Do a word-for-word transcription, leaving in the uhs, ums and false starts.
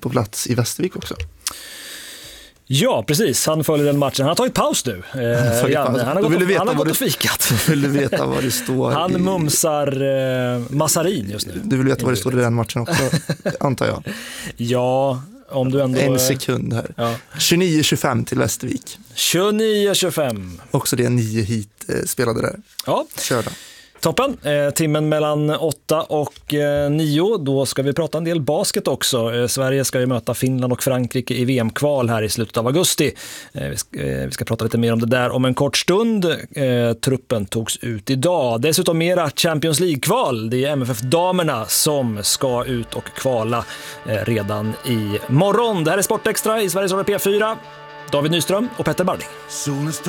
på plats i Västervik också. Ja, precis. Han följer den matchen. Han har tagit paus nu. Eh, ja, paus. han har gått, vill och, han har gått du, och fikat. Vill du veta vad det står? Han i, mumsar eh, Massarin just nu. Du vill veta vad det står i den matchen också, antar jag. Ja, om du ändå... En sekund här. Ja. tjugonio tjugofem till Västervik. tjugonio tjugofem. Också det nio hit eh, spelade där. Ja. Körda. Toppen. Eh, timmen mellan åtta och eh, nio. Då ska vi prata en del basket också. Eh, Sverige ska ju möta Finland och Frankrike i V M-kval här i slutet av augusti. Eh, vi, ska, eh, vi ska prata lite mer om det där om en kort stund. Eh, truppen togs ut idag. Dessutom mera Champions League-kval. Det är M F F-damerna som ska ut och kvala eh, redan i morgon. Det här är Sportextra i Sveriges Radio P fyra. David Nyström och Petter Barding.